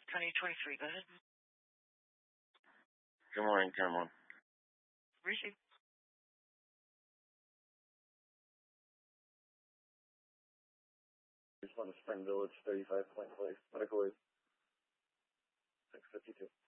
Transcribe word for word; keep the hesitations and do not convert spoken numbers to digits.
twenty twenty-three. Go ahead. Good morning, ten one. Receive. Just want to Spring Village, thirty-five Point Place, medical aid, six fifty-two.